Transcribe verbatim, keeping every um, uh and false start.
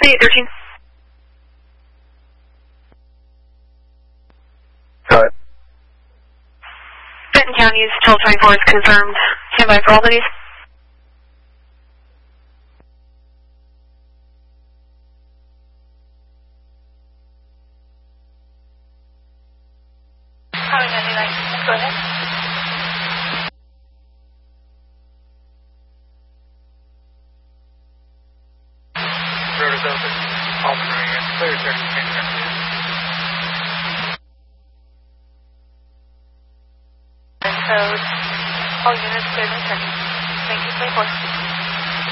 eight thirteen. Go ahead. Benton County's twelve twenty-four is confirmed. Stand by for all duties. Go ahead. Road is open. Altering it. Clear thirty. Code. All units cleared and turning. Thank you for your